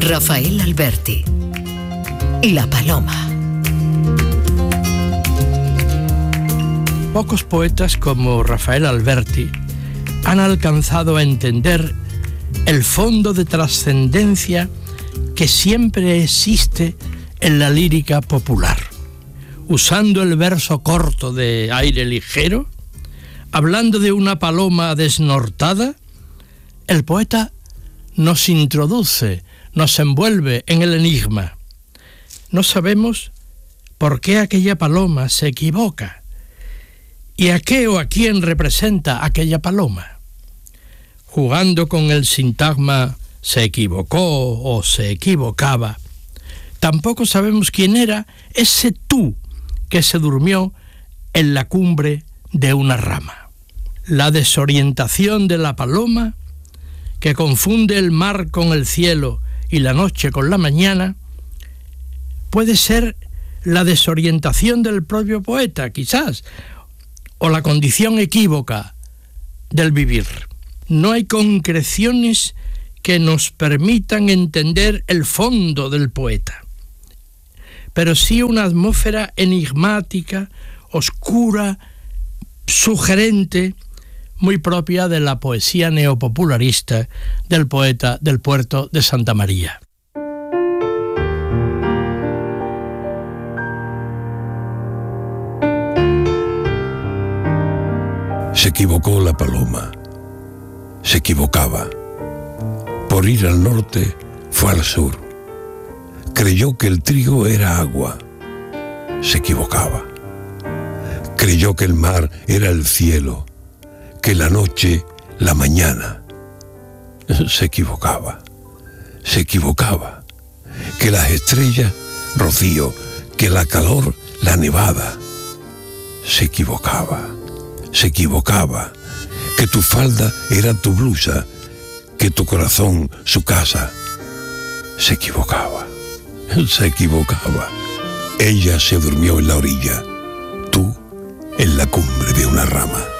Rafael Alberti. La paloma. Pocos poetas como Rafael Alberti han alcanzado a entender el fondo de trascendencia que siempre existe en la lírica popular. Usando el verso corto de aire ligero, hablando de una paloma desnortada, el poeta nos introduce, nos envuelve en el enigma. No sabemos por qué aquella paloma se equivoca y a qué o a quién representa aquella paloma. Jugando con el sintagma se equivocó o se equivocaba, tampoco sabemos quién era ese tú que se durmió en la cumbre de una rama. La desorientación de la paloma, que confunde el mar con el cielo y la noche con la mañana, puede ser la desorientación del propio poeta, quizás, o la condición equívoca del vivir. No hay concreciones que nos permitan entender el fondo del poeta, pero sí una atmósfera enigmática, oscura, sugerente, muy propia de la poesía neopopularista del poeta del puerto de Santa María. Se equivocó la paloma, se equivocaba. Por ir al norte fue al sur. Creyó que el trigo era agua, se equivocaba. Creyó que el mar era el cielo, que la noche, la mañana. Se equivocaba, se equivocaba. Que las estrellas, rocío, que la calor, la nevada. Se equivocaba, se equivocaba. Que tu falda era tu blusa, que tu corazón su casa. Se equivocaba, se equivocaba. Ella se durmió en la orilla, tú en la cumbre de una rama.